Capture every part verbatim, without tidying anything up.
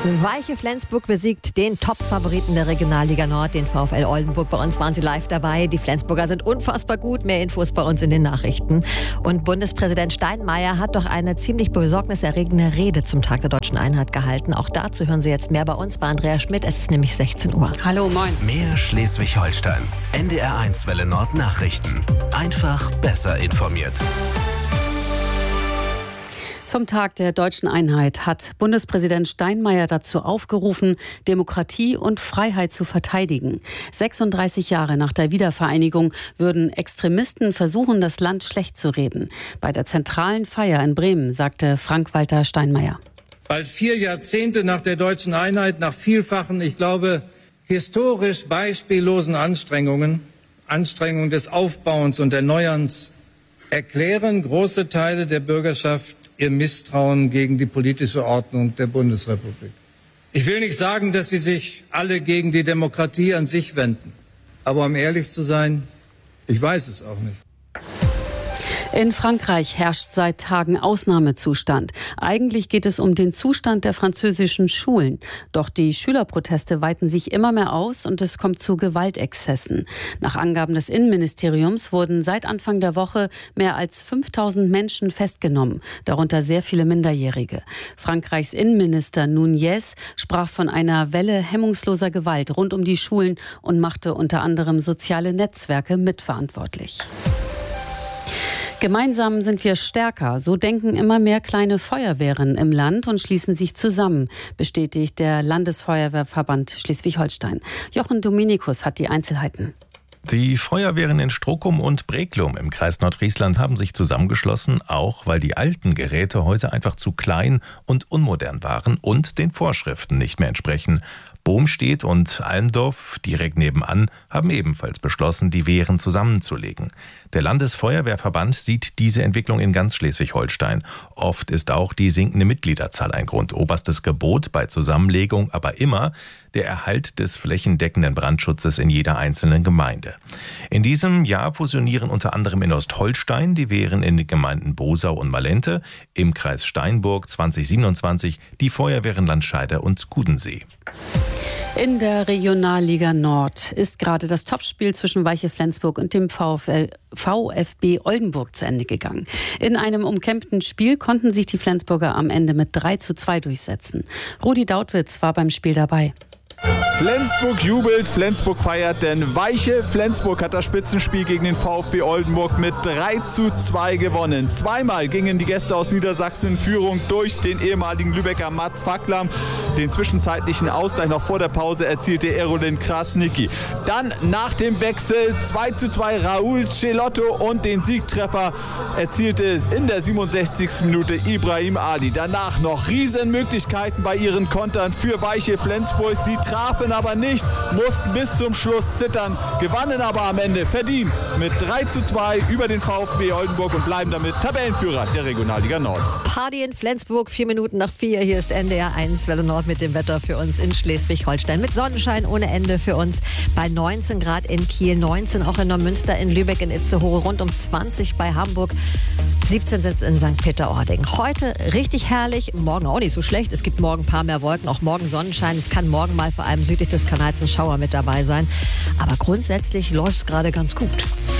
Nachrichten. Weiche Flensburg besiegt den Top-Favoriten der Regionalliga Nord, den VfL Oldenburg. Bei uns waren sie live dabei. Die Flensburger sind unfassbar gut. Mehr Infos bei uns in den Nachrichten. Und Bundespräsident Steinmeier hat doch eine ziemlich besorgniserregende Rede zum Tag der Deutschen Einheit gehalten. Auch dazu hören Sie jetzt mehr bei uns bei Andrea Schmidt. Es ist nämlich sechzehn Uhr. Hallo, moin. Mehr Schleswig-Holstein. N D R eins Welle Nord Nachrichten. Einfach besser informiert. Zum Tag der Deutschen Einheit hat Bundespräsident Steinmeier dazu aufgerufen, Demokratie und Freiheit zu verteidigen. sechsunddreißig Jahre nach der Wiedervereinigung würden Extremisten versuchen, das Land schlecht zu reden. Bei der zentralen Feier in Bremen sagte Frank-Walter Steinmeier: Bald vier Jahrzehnte nach der Deutschen Einheit, nach vielfachen, ich glaube, historisch beispiellosen Anstrengungen, Anstrengungen des Aufbauens und Erneuerns, erklären große Teile der Bürgerschaft ihr Misstrauen gegen die politische Ordnung der Bundesrepublik. Ich will nicht sagen, dass sie sich alle gegen die Demokratie an sich wenden. Aber um ehrlich zu sein, ich weiß es auch nicht. In Frankreich herrscht seit Tagen Ausnahmezustand. Eigentlich geht es um den Zustand der französischen Schulen. Doch die Schülerproteste weiten sich immer mehr aus und es kommt zu Gewaltexzessen. Nach Angaben des Innenministeriums wurden seit Anfang der Woche mehr als fünftausend Menschen festgenommen, darunter sehr viele Minderjährige. Frankreichs Innenminister Nunez sprach von einer Welle hemmungsloser Gewalt rund um die Schulen und machte unter anderem soziale Netzwerke mitverantwortlich. Gemeinsam sind wir stärker. So denken immer mehr kleine Feuerwehren im Land und schließen sich zusammen, bestätigt der Landesfeuerwehrverband Schleswig-Holstein. Jochen Dominikus hat die Einzelheiten. Die Feuerwehren in Strockum und Breklum im Kreis Nordfriesland haben sich zusammengeschlossen, auch weil die alten Gerätehäuser einfach zu klein und unmodern waren und den Vorschriften nicht mehr entsprechen. Bohmstedt und Almdorf, direkt nebenan, haben ebenfalls beschlossen, die Wehren zusammenzulegen. Der Landesfeuerwehrverband sieht diese Entwicklung in ganz Schleswig-Holstein. Oft ist auch die sinkende Mitgliederzahl ein Grund. Oberstes Gebot bei Zusammenlegung aber immer der Erhalt des flächendeckenden Brandschutzes in jeder einzelnen Gemeinde. In diesem Jahr fusionieren unter anderem in Ostholstein die Wehren in den Gemeinden Bosau und Malente, im Kreis Steinburg zwanzig siebenundzwanzig die Feuerwehren Landscheid und Skudensee. In der Regionalliga Nord ist gerade das Topspiel zwischen Weiche Flensburg und dem VfL, VfB Oldenburg zu Ende gegangen. In einem umkämpften Spiel konnten sich die Flensburger am Ende mit drei zu zwei durchsetzen. Rudi Dautwitz war beim Spiel dabei. Flensburg jubelt, Flensburg feiert, denn Weiche Flensburg hat das Spitzenspiel gegen den VfB Oldenburg mit drei zu zwei gewonnen. Zweimal gingen die Gäste aus Niedersachsen in Führung durch den ehemaligen Lübecker Mats Facklam. Den zwischenzeitlichen Ausgleich noch vor der Pause erzielte Erolin Krasnicki. Dann nach dem Wechsel zwei zu zwei Raúl Celotto und den Siegtreffer erzielte in der siebenundsechzigsten Minute Ibrahim Ali. Danach noch Riesenmöglichkeiten bei ihren Kontern für Weiche Flensburg. Sie trafen aber nicht, mussten bis zum Schluss zittern, gewannen aber am Ende verdient mit drei zu zwei über den VfB Oldenburg und bleiben damit Tabellenführer der Regionalliga Nord. Party in Flensburg, vier Minuten nach vier. Hier ist N D R eins Welle Nord mit dem Wetter für uns in Schleswig-Holstein. Mit Sonnenschein ohne Ende für uns bei neunzehn Grad in Kiel, neunzehn auch in Neumünster, in Lübeck, in Itzehoe, rund um zwanzig bei Hamburg, siebzehn sind in Sankt Peter-Ording. Heute richtig herrlich, morgen auch nicht so schlecht. Es gibt morgen ein paar mehr Wolken, auch morgen Sonnenschein. Es kann morgen mal vor allem südlich des Kanals ein Schauer mit dabei sein. Aber grundsätzlich läuft es gerade ganz gut.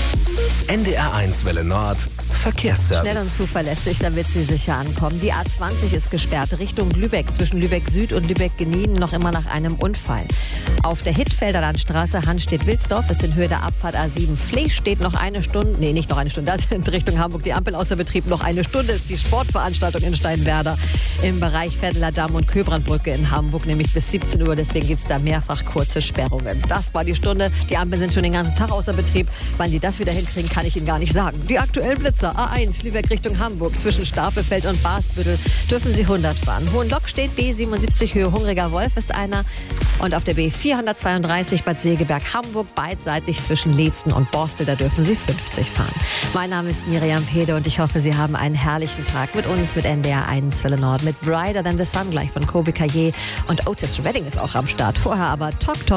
N D R eins Welle Nord Verkehrsservice. Schnell und zuverlässig, damit Sie sicher ankommen. Die A zwanzig ist gesperrt Richtung Lübeck, zwischen Lübeck Süd und Lübeck-Genießen, noch immer nach einem Unfall. Auf der Hittfelder Landstraße Hanstedt-Wilsdorf ist in Höhe der Abfahrt A sieben Flech steht noch eine Stunde, nee, nicht noch eine Stunde, also in Richtung Hamburg die Ampel außer Betrieb. Noch eine Stunde ist die Sportveranstaltung in Steinwerder im Bereich Vetteler Damm und Köbrandbrücke in Hamburg, nämlich bis siebzehn Uhr. Deswegen gibt es da mehrfach kurze Sperrungen. Das war die Stunde. Die Ampeln sind schon den ganzen Tag außer Betrieb. Wann Sie das wieder hinkriegen, kann ich Ihnen gar nicht sagen. Die aktuellen Blitzer A eins Lübeck Richtung Hamburg zwischen Stapelfeld und Bastbüttel dürfen Sie hundert fahren. Hohenlock steht B siebenundsiebzig Höhe Hungriger Wolf ist einer. Und auf der B vierhundertzweiunddreißig Bad Segeberg Hamburg beidseitig zwischen Leetzen und Borstel, da dürfen Sie fünfzig fahren. Mein Name ist Miriam Pede und ich hoffe, Sie haben einen herrlichen Tag mit uns, mit N D R eins Welle Nord, mit Brighter Than the Sun gleich von Kobe Kaye und Otis Redding ist auch am Start. Vorher aber Talk Talk.